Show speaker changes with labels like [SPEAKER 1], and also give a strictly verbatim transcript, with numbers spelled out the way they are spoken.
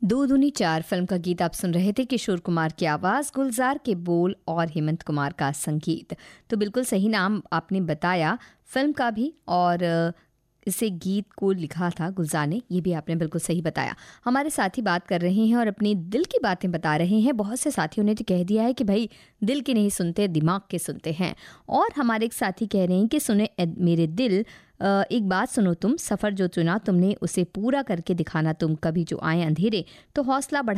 [SPEAKER 1] दो दूनी चार फिल्म का गीत आप सुन रहे थे। किशोर कुमार की आवाज़, गुलजार के बोल और हेमंत कुमार का संगीत। तो बिल्कुल सही नाम आपने बताया फिल्म का भी, और इसे गीत को लिखा था गुलजार ने, ये भी आपने बिल्कुल सही बताया। हमारे साथी बात कर रहे हैं और अपनी दिल की बातें बता रहे हैं। बहुत से साथियों ने तो कह दिया है कि भाई दिल के नहीं सुनते, दिमाग के सुनते हैं। और हमारे एक साथी कह रहे हैं कि सुने मेरे दिल, एक बात सुनो तुम, सफ़र जो चुना तुमने उसे पूरा करके दिखाना तुम, कभी जो आए अंधेरे तो हौसला बढ़ा